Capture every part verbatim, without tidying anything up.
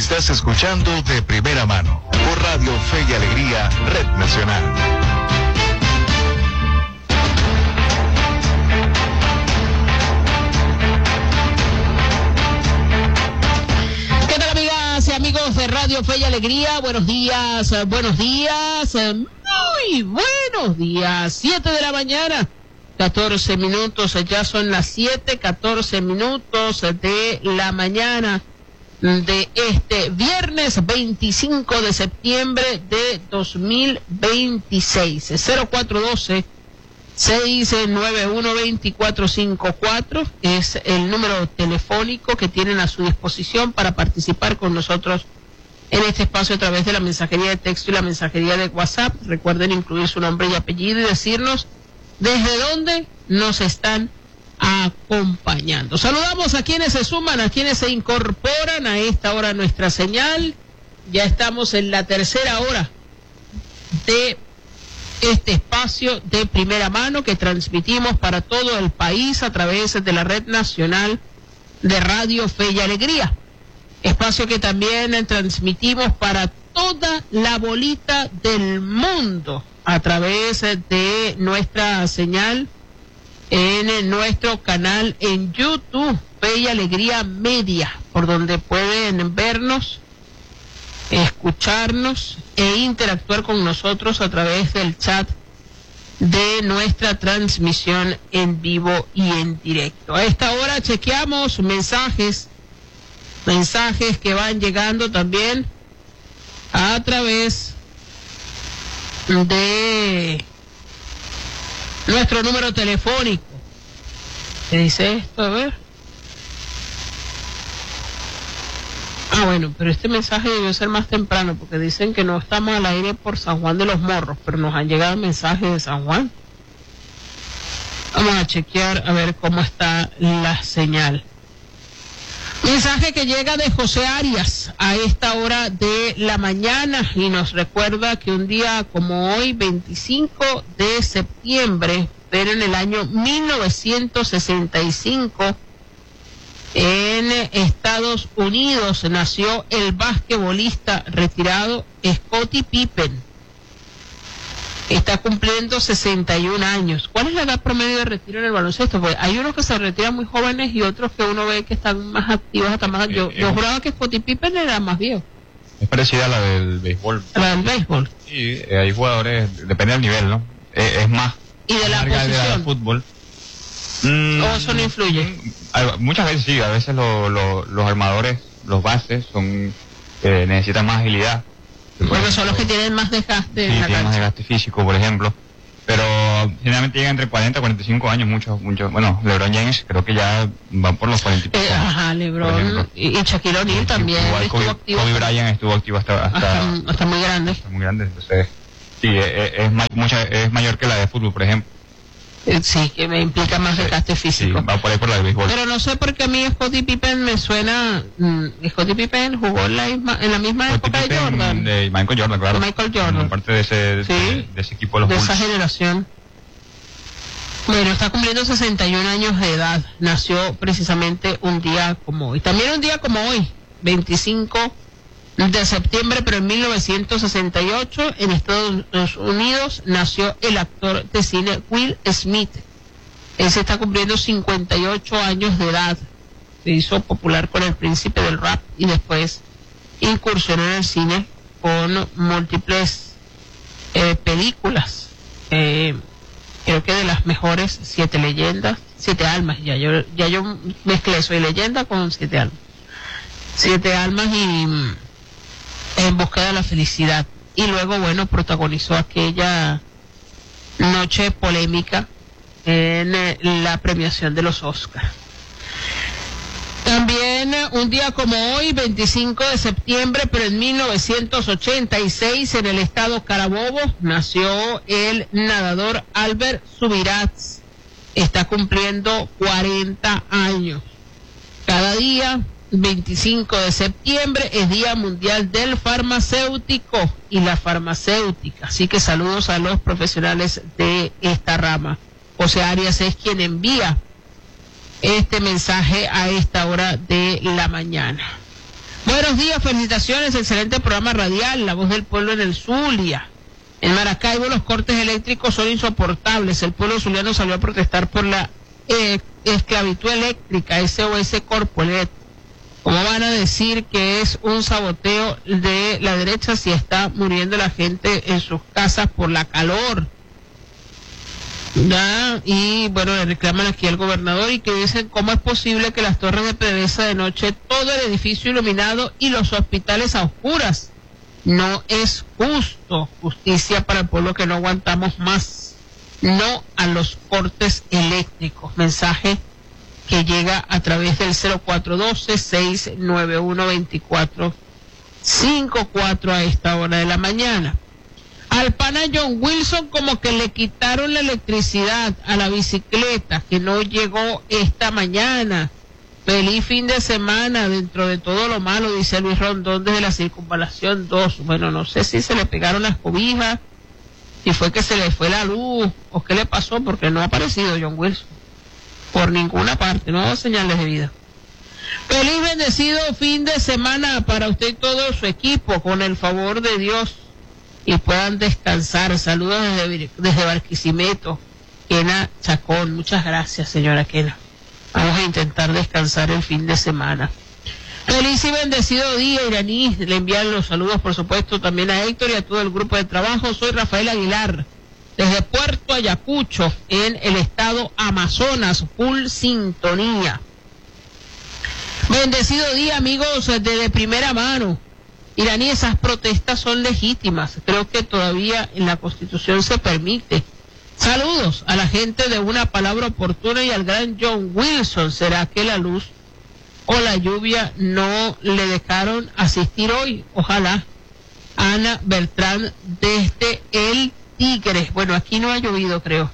Estás escuchando De Primera Mano por Radio Fe y Alegría, Red Nacional. ¿Qué tal, amigas y amigos de Radio Fe y Alegría? Buenos días, buenos días, muy buenos días. Siete de la mañana, catorce minutos, ya son las siete, catorce minutos de la mañana de este viernes veinticinco de septiembre de dos mil veintiséis. Cero cuatro uno dos, seis nueve uno, dos cuatro cinco cuatro es el número telefónico que tienen a su disposición para participar con nosotros en este espacio a través de la mensajería de texto y la mensajería de WhatsApp. Recuerden incluir su nombre y apellido y decirnos desde dónde nos están acompañando. Saludamos a quienes se suman, a quienes se incorporan a esta hora a nuestra señal. Ya estamos en la tercera hora de este espacio de primera mano que transmitimos para todo el país a través de la Red Nacional de Radio Fe y Alegría. Espacio que también transmitimos para toda la bolita del mundo a través de nuestra señal en nuestro canal en YouTube, Fe y Alegría Media, por donde pueden vernos, escucharnos e interactuar con nosotros a través del chat de nuestra transmisión en vivo y en directo. A esta hora chequeamos mensajes, mensajes que van llegando también a través de nuestro número telefónico. ¿Qué dice esto? A ver. Ah, bueno, pero este mensaje debió ser más temprano porque dicen que no estamos al aire por San Juan de los Morros, pero nos han llegado mensajes de San Juan. Vamos a chequear a ver cómo está la señal. Mensaje que llega de José Arias a esta hora de la mañana y nos recuerda que un día como hoy, veinticinco de septiembre, pero en el año mil novecientos sesenta y cinco, en Estados Unidos nació el basquetbolista retirado Scottie Pippen. Está cumpliendo sesenta y un años. ¿Cuál es la edad promedio de retiro en el baloncesto? Pues hay unos que se retiran muy jóvenes y otros que uno ve que están más activos hasta más. Yo, yo juraba que Scottie Pippen era más viejo. Es parecida a la del béisbol. La del béisbol. Sí, eh, hay jugadores, depende del nivel, ¿no? Eh, es más. ¿Y de la larga posición? De la del fútbol. Mm, ¿O eso no influye? Muchas veces sí, a veces lo, lo, los armadores, los bases, son eh, necesitan más agilidad. Porque son los que tienen más desgaste sí, en la tienen más cancha. desgaste físico, por ejemplo. Pero generalmente llegan entre cuarenta y cuarenta y cinco años, muchos, muchos. Bueno, LeBron James creo que ya van por los cuarenta y pico. Eh, ajá, LeBron y, y Shaquille O'Neal también igual estuvo Kobe, activo. Kobe Bryant estuvo activo hasta hasta, hasta, hasta muy grande. Hasta muy grande, entonces sí, es, es, es, mucha, es mayor que la de fútbol, por ejemplo. Eh, sí, que me implica más desgaste físico. Sí, va por ahí por la de béisbol. Pero no sé por qué a mí Scottie Pippen me suena. Mmm, Scottie Pippen jugó en la misma, en la misma Scottie época Pippen, de Jordan. De Michael Jordan, claro. Michael Jordan. Como parte de ese, de, sí, de, de ese equipo de los de Bulls. esa generación. Bueno, está cumpliendo sesenta y un años de edad. Nació precisamente un día como hoy. También un día como hoy, veinticinco de septiembre, pero en mil novecientos sesenta y ocho, en Estados Unidos, nació el actor de cine Will Smith. Él se está cumpliendo cincuenta y ocho años de edad. Se hizo popular con El Príncipe del Rap y después incursionó en el cine con múltiples eh, películas. Eh, creo que de las mejores, Siete Leyendas, Siete Almas. Ya yo, ya yo mezclé Soy Leyenda con Siete Almas. Siete Almas y mm, En Búsqueda de la Felicidad. Y luego, bueno, protagonizó aquella noche polémica en eh, la premiación de los Oscars. También eh, un día como hoy, veinticinco de septiembre, pero en mil novecientos ochenta y seis, en el estado Carabobo, nació el nadador Albert Subirats. Está cumpliendo cuarenta años. Cada día, veinticinco de septiembre, es Día Mundial del Farmacéutico y la farmacéutica. Así que saludos a los profesionales de esta rama. José Arias es quien envía este mensaje a esta hora de la mañana. Bueno, Buenos días, felicitaciones, excelente programa radial, La Voz del Pueblo en el Zulia. En Maracaibo los cortes eléctricos son insoportables. El pueblo zuliano salió a protestar por la eh, esclavitud eléctrica, S O S Corpolet. ¿Cómo van a decir que es un saboteo de la derecha si está muriendo la gente en sus casas por la calor? ¿Ya? Y bueno, le reclaman aquí al gobernador y que dicen cómo es posible que las torres de PDVSA de noche, todo el edificio iluminado y los hospitales a oscuras. No es justo. Justicia para el pueblo que no aguantamos más. No a los cortes eléctricos. Mensaje que llega a través del cero cuatro uno dos, seis nueve uno, dos cuatro cinco cuatro a esta hora de la mañana. Al pana John Wilson como que le quitaron la electricidad a la bicicleta que no llegó esta mañana. Feliz fin de semana dentro de todo lo malo, dice Luis Rondón desde la Circunvalación dos. Bueno, no sé si se le pegaron las cobijas, si fue que se le fue la luz o qué le pasó, porque no ha aparecido John Wilson por ninguna parte, no ha dado señales de vida. Feliz bendecido fin de semana para usted y todo su equipo, con el favor de Dios, y puedan descansar. Saludos desde, desde Barquisimeto, Kena Chacón. Muchas gracias, señora Kena. Vamos a intentar descansar el fin de semana. Feliz y bendecido día, Iraní. Le envían los saludos, por supuesto, también a Héctor y a todo el grupo de trabajo. Soy Rafael Aguilar, desde Puerto Ayacucho, en el estado Amazonas, full sintonía. Bendecido día, amigos, desde primera mano. Iraní, esas protestas son legítimas. Creo que todavía en la Constitución se permite. Saludos a la gente de Una Palabra Oportuna y al gran John Wilson. ¿Será que la luz o la lluvia no le dejaron asistir hoy? Ojalá. Ana Beltrán desde El Tigre. Bueno, aquí no ha llovido, creo.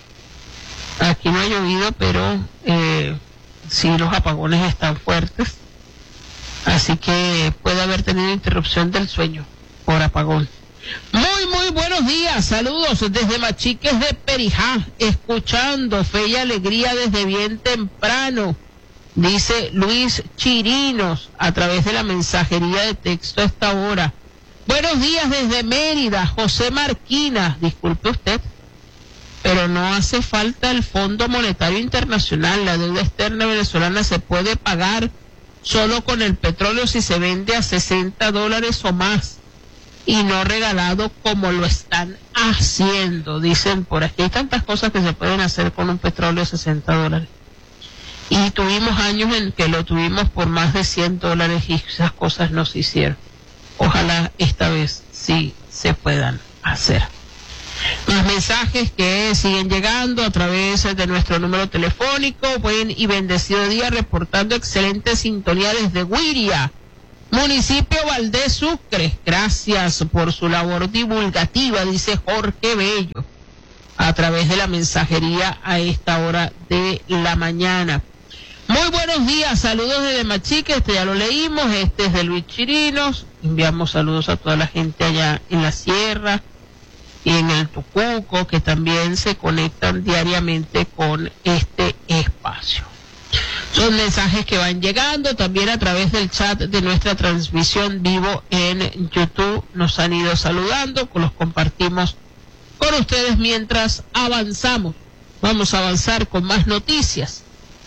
Aquí no ha llovido, pero eh, sí, los apagones están fuertes. Así que puede haber tenido interrupción del sueño por apagón. Muy, muy buenos días. Saludos desde Machiques de Perijá, escuchando Fe y Alegría desde bien temprano, dice Luis Chirinos a través de la mensajería de texto a esta hora. Buenos días desde Mérida, José Marquina. Disculpe usted, pero no hace falta el Fondo Monetario Internacional. La deuda externa venezolana se puede pagar solo con el petróleo si se vende a sesenta dólares o más, y no regalado como lo están haciendo. Dicen por aquí, hay tantas cosas que se pueden hacer con un petróleo de sesenta dólares. Y tuvimos años en que lo tuvimos por más de cien dólares y esas cosas no se hicieron. Ojalá esta vez sí se puedan hacer. Más mensajes que siguen llegando a través de nuestro número telefónico. Buen y bendecido día, reportando excelente sintonía desde Guiria, municipio Valdés Sucre. Gracias por su labor divulgativa, dice Jorge Bello, a través de la mensajería a esta hora de la mañana. Muy buenos días, saludos desde Machique, este ya lo leímos, este es de Luis Chirinos. Enviamos saludos a toda la gente allá en la sierra y en el Tucuco, que también se conectan diariamente con este espacio. Son mensajes que van llegando también a través del chat de nuestra transmisión vivo en YouTube. Nos han ido saludando, los compartimos con ustedes mientras avanzamos. Vamos a avanzar con más noticias.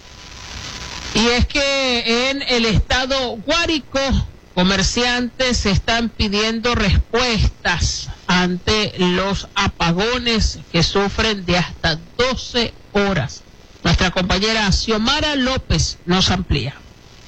Y es que en el estado Guárico, comerciantes están pidiendo respuestas ante los apagones que sufren de hasta doce horas. Nuestra compañera Xiomara López nos amplía.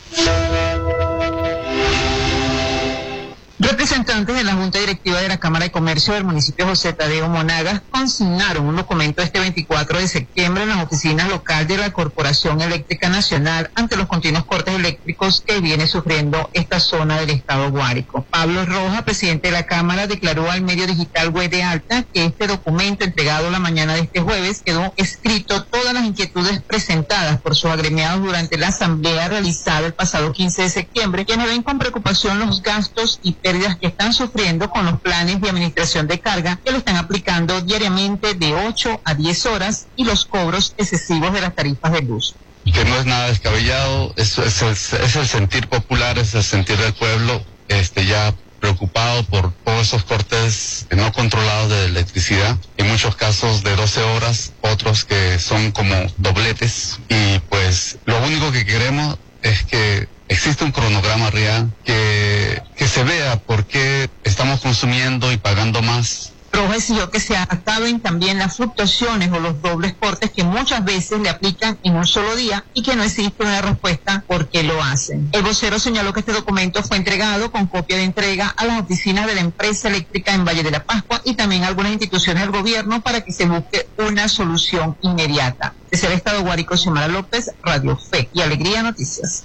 Representantes de la Junta Directiva de la Cámara de Comercio del municipio José Tadeo Monagas consignaron un documento este veinticuatro de septiembre en las oficinas locales de la Corporación Eléctrica Nacional ante los continuos cortes eléctricos que viene sufriendo esta zona del estado Guárico. Pablo Roja, presidente de la Cámara, declaró al medio digital Web de Alta que este documento entregado la mañana de este jueves quedó escrito todas las inquietudes presentadas por sus agremiados durante la asamblea realizada el pasado quince de septiembre, quienes ven con preocupación los gastos y pérdidas que están sufriendo con los planes de administración de carga que lo están aplicando diariamente de ocho a diez horas y los cobros excesivos de las tarifas de luz. que no es nada descabellado, es, es, el, es el sentir popular, es el sentir del pueblo, este ya preocupado por todos esos cortes no controlados de electricidad, en muchos casos de doce horas, otros que son como dobletes, y pues lo único que queremos es que existe un cronograma real, que, que se vea por qué estamos consumiendo y pagando más. Roja exigió que se acaben también las fluctuaciones o los dobles cortes que muchas veces le aplican en un solo día y que no existe una respuesta por qué lo hacen. El vocero señaló que este documento fue entregado con copia de entrega a las oficinas de la empresa eléctrica en Valle de la Pascua y también a algunas instituciones del gobierno para que se busque una solución inmediata. Desde el Estado Guárico, Xiomara López, Radio Fe y Alegría Noticias.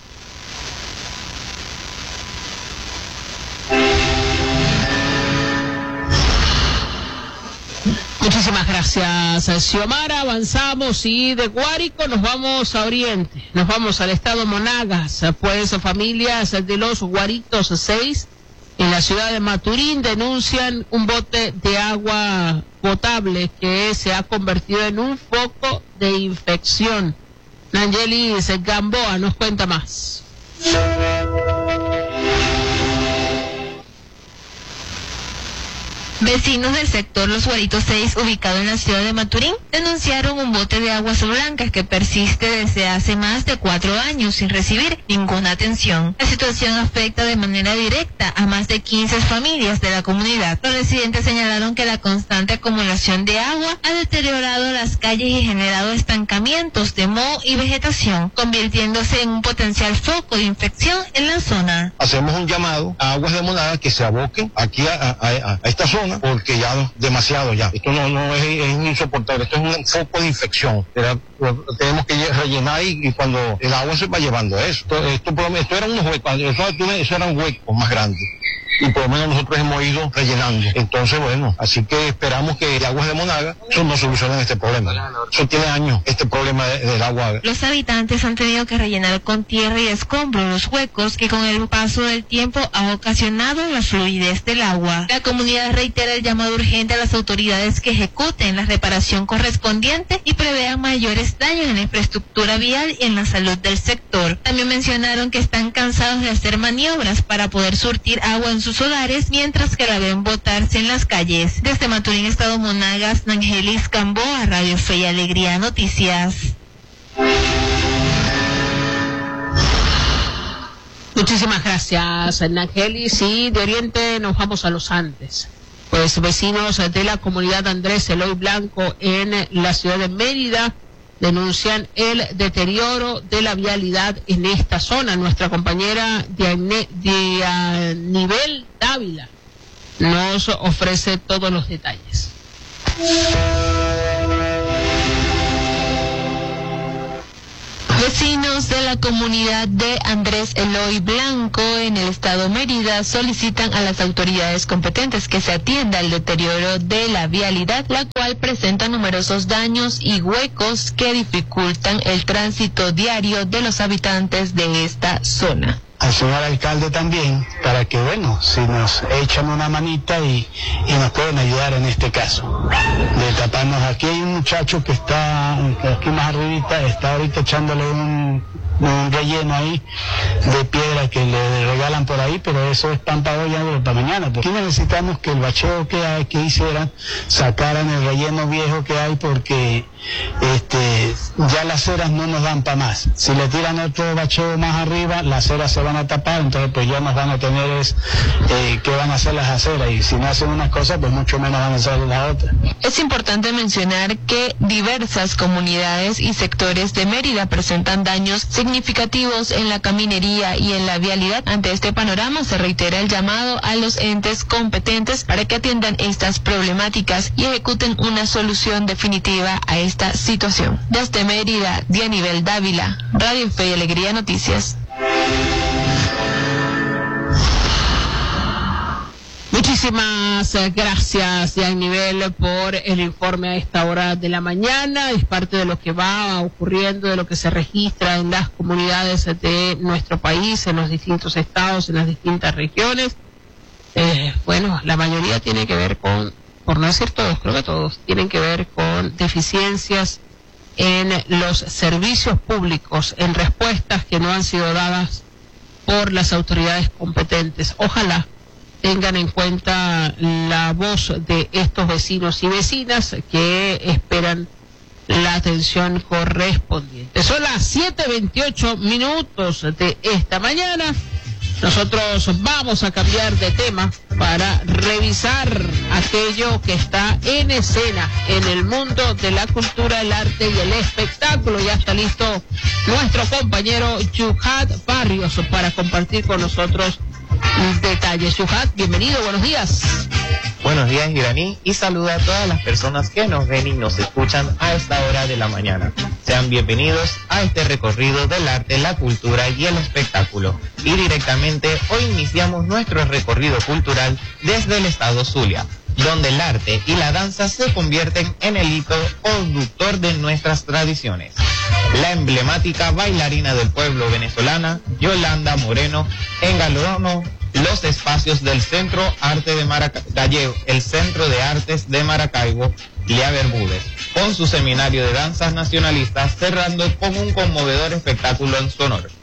Muchísimas gracias, Xiomara. Avanzamos y de Guárico nos vamos a Oriente, nos vamos al estado Monagas, pues familias de los Guaritos seis en la ciudad de Maturín denuncian un bote de agua potable que se ha convertido en un foco de infección. Nangelis Gamboa nos cuenta más. Vecinos del sector Los Guaritos seis, ubicado en la ciudad de Maturín, denunciaron un bote de aguas blancas que persiste desde hace más de cuatro años sin recibir ninguna atención. La situación afecta de manera directa a más de quince familias de la comunidad. Los residentes señalaron que la constante acumulación de agua ha deteriorado las calles y generado estancamientos de moho y vegetación, convirtiéndose en un potencial foco de infección en la zona. Hacemos un llamado a Aguas de Monagas que se aboquen aquí a, a, a, a esta zona, porque ya demasiado ya. Esto no, no es, es insoportable, esto es un foco de infección. Era, tenemos que rellenar y, y cuando el agua se va llevando eso. Esto, esto, esto eran unos huecos, eso, eso eran huecos más grandes. Y por lo menos nosotros hemos ido rellenando. Entonces, bueno, así que esperamos que Aguas de Monagas nos solucionen este problema. Eso tiene años, este problema de, del agua. Los habitantes han tenido que rellenar con tierra y escombros los huecos que con el paso del tiempo ha ocasionado la fluidez del agua. La comunidad reitera el llamado urgente a las autoridades que ejecuten la reparación correspondiente y prevean mayores daños en la infraestructura vial y en la salud del sector. También mencionaron que están cansados de hacer maniobras para poder surtir agua en sus hogares, mientras que la ven botarse en las calles. Desde Maturín, Estado Monagas, Nangelis Gamboa, Radio Fe y Alegría Noticias. Muchísimas gracias, Nangelis. Y de Oriente nos vamos a los Andes. Pues vecinos de la comunidad Andrés Eloy Blanco en la ciudad de Mérida denuncian el deterioro de la vialidad en esta zona. Nuestra compañera Diane, Dianibel Dávila nos ofrece todos los detalles. Vecinos de la comunidad de Andrés Eloy Blanco en el estado Mérida solicitan a las autoridades competentes que se atienda el deterioro de la vialidad, la cual presenta numerosos daños y huecos que dificultan el tránsito diario de los habitantes de esta zona. Al señor alcalde también, para que, bueno, si nos echan una manita y, y nos pueden ayudar en este caso, de taparnos. Aquí hay un muchacho que está, que aquí más arribita, está ahorita echándole un, un relleno ahí de piedra que le regalan por ahí, pero eso es pan para hoy, algo para mañana. Aquí necesitamos que el bacheo que hay, que hicieran, sacaran el relleno viejo que hay, porque este ya las ceras no nos dan para más. Si le tiran otro bacheo más arriba, las ceras se van a tapar, entonces pues ya nos van a tener es, eh, que van a hacer las aceras, y si no hacen unas cosas, pues mucho menos van a hacer las otras. Es importante mencionar que diversas comunidades y sectores de Mérida presentan daños significativos en la caminería y en la vialidad. Ante este panorama se reitera el llamado a los entes competentes para que atiendan estas problemáticas y ejecuten una solución definitiva a esta situación. Desde Mérida, Dianibel Dávila, Radio Fe y Alegría Noticias. Muchísimas gracias, Dianibel, por el informe a esta hora de la mañana. Es parte de lo que va ocurriendo, de lo que se registra en las comunidades de nuestro país, en los distintos estados, en las distintas regiones. Eh, bueno, la mayoría tiene que ver con, por no decir todos, creo que todos, tienen que ver con deficiencias en los servicios públicos, en respuestas que no han sido dadas por las autoridades competentes. Ojalá tengan en cuenta la voz de estos vecinos y vecinas que esperan la atención correspondiente. Son las siete veintiocho minutos de esta mañana. Nosotros vamos a cambiar de tema para revisar aquello que está en escena en el mundo de la cultura, el arte y el espectáculo. Ya está listo nuestro compañero Yuhat Barrios para compartir con nosotros detalles. Yuhat, bienvenido, buenos días. Buenos días, Iraní, y saluda a todas las personas que nos ven y nos escuchan a esta hora de la mañana. Sean bienvenidos a este recorrido del arte, la cultura y el espectáculo. Y directamente hoy iniciamos nuestro recorrido cultural desde el estado Zulia, donde el arte y la danza se convierten en el hito conductor de nuestras tradiciones. La emblemática bailarina del pueblo venezolana, Yolanda Moreno, engalonó los espacios del Centro Arte de Maracaibo, el Centro de Artes de Maracaibo, Lea Bermúdez, con su seminario de danzas nacionalistas, cerrando con un conmovedor espectáculo en su honor.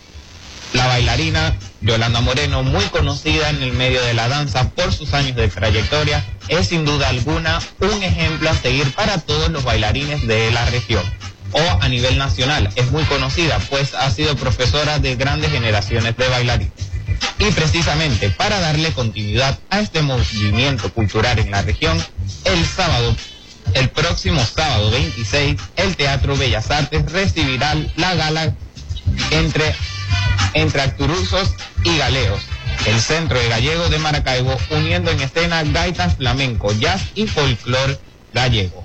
La bailarina Yolanda Moreno, muy conocida en el medio de la danza por sus años de trayectoria, es sin duda alguna un ejemplo a seguir para todos los bailarines de la región o a nivel nacional. Es muy conocida, pues ha sido profesora de grandes generaciones de bailarines. Y precisamente para darle continuidad a este movimiento cultural en la región, el sábado, el próximo sábado veintiséis, el Teatro Bellas Artes recibirá la gala entre, entre Acturuzos y Galeos, el Centro de Gallego de Maracaibo, uniendo en escena gaitas flamenco, jazz y folclore gallego.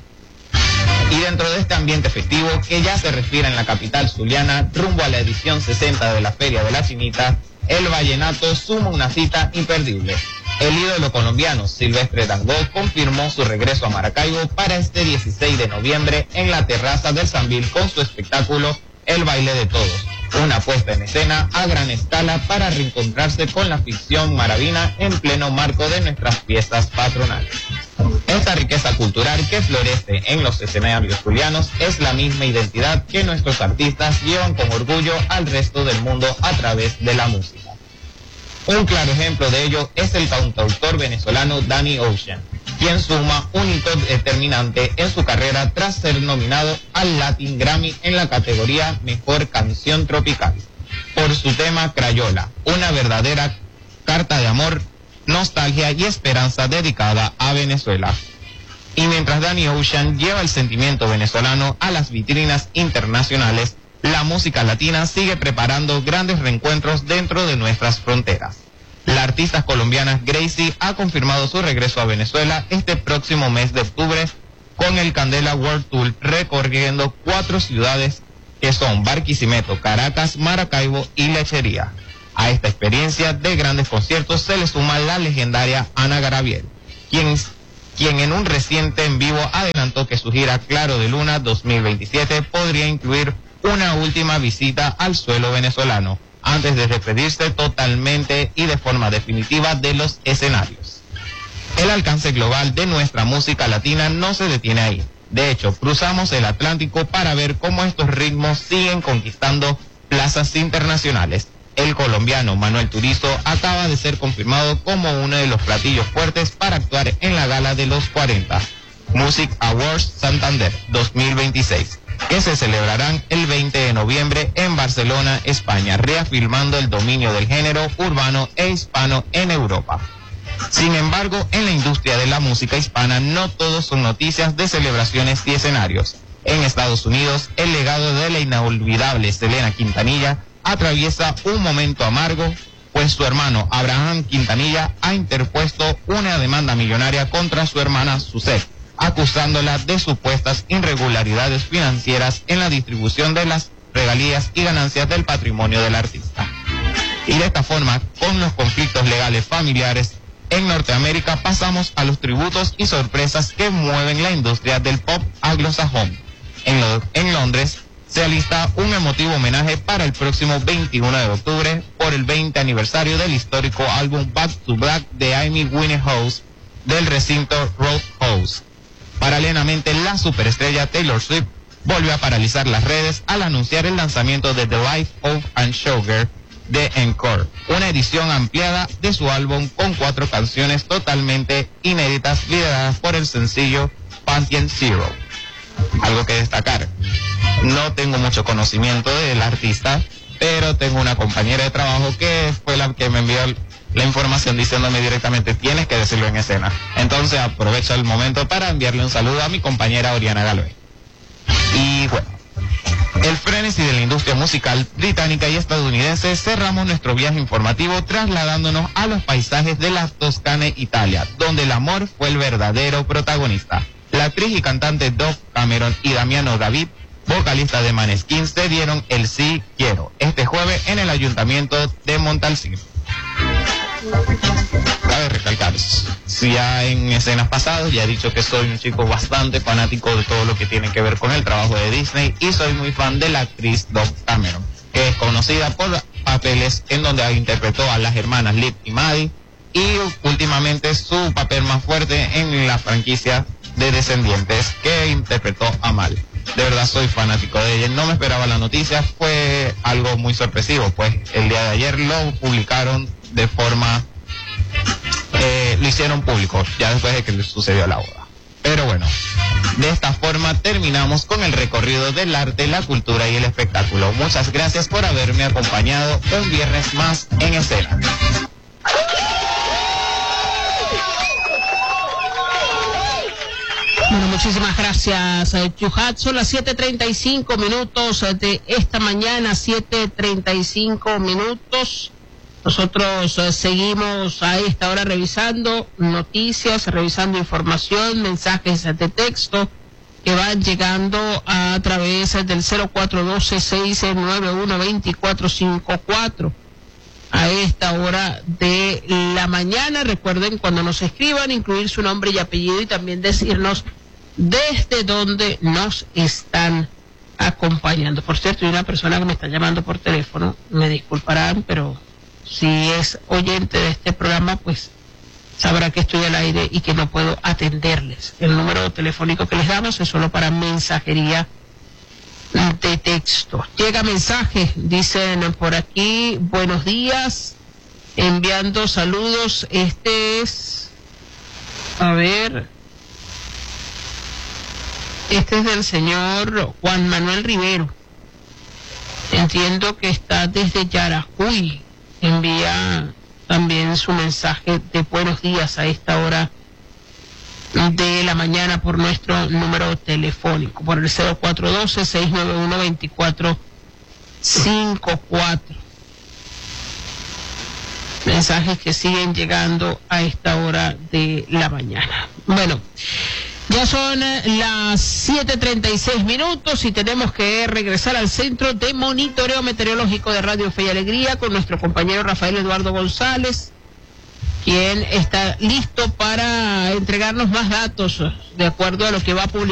Y dentro de este ambiente festivo que ya se respira en la capital zuliana, rumbo a la edición sesenta de la Feria de la Chinita, el vallenato suma una cita imperdible. El ídolo colombiano Silvestre Dangond confirmó su regreso a Maracaibo para este dieciséis de noviembre en la terraza del Sambil con su espectáculo El Baile de Todos, una puesta en escena a gran escala para reencontrarse con la ficción maravina en pleno marco de nuestras fiestas patronales. Esta riqueza cultural que florece en los escenarios zulianos es la misma identidad que nuestros artistas llevan con orgullo al resto del mundo a través de la música. Un claro ejemplo de ello es el cantautor venezolano Danny Ocean, quien suma un hito determinante en su carrera tras ser nominado al Latin Grammy en la categoría Mejor Canción Tropical por su tema Crayola, una verdadera carta de amor, nostalgia y esperanza dedicada a Venezuela. Y mientras Danny Ocean lleva el sentimiento venezolano a las vitrinas internacionales, la música latina sigue preparando grandes reencuentros dentro de nuestras fronteras. La artista colombiana Gracie ha confirmado su regreso a Venezuela este próximo mes de octubre con el Candela World Tour, recorriendo cuatro ciudades que son Barquisimeto, Caracas, Maracaibo y Lechería. A esta experiencia de grandes conciertos se le suma la legendaria Ana Gabriel, quien, quien en un reciente en vivo adelantó que su gira Claro de Luna dos mil veintisiete podría incluir una última visita al suelo venezolano, antes de despedirse totalmente y de forma definitiva de los escenarios. El alcance global de nuestra música latina no se detiene ahí. De hecho, cruzamos el Atlántico para ver cómo estos ritmos siguen conquistando plazas internacionales. El colombiano Manuel Turizo acaba de ser confirmado como uno de los platillos fuertes para actuar en la gala de los cuarenta Music Awards Santander dos mil veintiséis, que se celebrarán el veinte de noviembre en Barcelona, España, reafirmando el dominio del género urbano e hispano en Europa. Sin embargo, en la industria de la música hispana no todos son noticias de celebraciones y escenarios. En Estados Unidos, el legado de la inolvidable Selena Quintanilla atraviesa un momento amargo, pues su hermano Abraham Quintanilla ha interpuesto una demanda millonaria contra su hermana Suzette, acusándola de supuestas irregularidades financieras en la distribución de las regalías y ganancias del patrimonio del artista. Y de esta forma, con los conflictos legales familiares en Norteamérica, pasamos a los tributos y sorpresas que mueven la industria del pop anglosajón. En, lo, en Londres se alista un emotivo homenaje para el próximo veintiuno de octubre por el veinte aniversario del histórico álbum Back to Black de Amy Winehouse del recinto Roadhouse. Paralelamente, la superestrella Taylor Swift volvió a paralizar las redes al anunciar el lanzamiento de The Life of Ann Sugar de Encore, una edición ampliada de su álbum con cuatro canciones totalmente inéditas lideradas por el sencillo Pantheon Zero. Algo que destacar, no tengo mucho conocimiento del artista, pero tengo una compañera de trabajo que fue la que me envió la información diciéndome directamente tienes que decirlo en escena. Entonces aprovecho el momento para enviarle un saludo a mi compañera Oriana Galoy. Y bueno, el frenesí de la industria musical británica y estadounidense, cerramos nuestro viaje informativo trasladándonos a los paisajes de la Toscana, Italia, donde el amor fue el verdadero protagonista. La actriz y cantante Dove Cameron y Damiano David, vocalista de Maneskin, se dieron el sí quiero este jueves en el ayuntamiento de Montalcino. Cabe recalcar, si ya en escenas pasadas ya he dicho que soy un chico bastante fanático de todo lo que tiene que ver con el trabajo de Disney y soy muy fan de la actriz Dove Cameron, que es conocida por papeles en donde interpretó a las hermanas Liv y Maddie y últimamente su papel más fuerte en la franquicia de Descendientes, que interpretó a Mal. De verdad soy fanático de ella, no me esperaba la noticia, fue algo muy sorpresivo, pues el día de ayer lo publicaron de forma, eh, lo hicieron público, ya después de que le sucedió la boda. Pero bueno, de esta forma terminamos con el recorrido del arte, la cultura y el espectáculo. Muchas gracias por haberme acompañado un viernes más en escena. Bueno, muchísimas gracias, Yuhat. Son las siete treinta y cinco minutos de esta mañana, siete treinta y cinco minutos. Nosotros eh, seguimos a esta hora revisando noticias, revisando información, mensajes de texto que van llegando a través del cero cuatro uno dos seis nueve uno dos cuatro cinco cuatro. A esta hora de la mañana, recuerden cuando nos escriban, incluir su nombre y apellido y también decirnos desde dónde nos están acompañando. Por cierto, hay una persona que me está llamando por teléfono, me disculparán, pero si es oyente de este programa, pues sabrá que estoy al aire y que no puedo atenderles. El número telefónico que les damos es solo para mensajería de texto. Llega mensaje, dicen por aquí, buenos días, enviando saludos. Este es, a ver, este es del señor Juan Manuel Rivero. Entiendo que está desde Yaracuy. Envía también su mensaje de buenos días a esta hora de la mañana por nuestro número telefónico, por el cero cuatro uno dos seis nueve uno dos cuatro cinco cuatro. Mensajes que siguen llegando a esta hora de la mañana. Bueno, ya son las siete treinta y seis minutos y tenemos que regresar al Centro de Monitoreo Meteorológico de Radio Fe y Alegría con nuestro compañero Rafael Eduardo González, quien está listo para entregarnos más datos de acuerdo a lo que va a publicar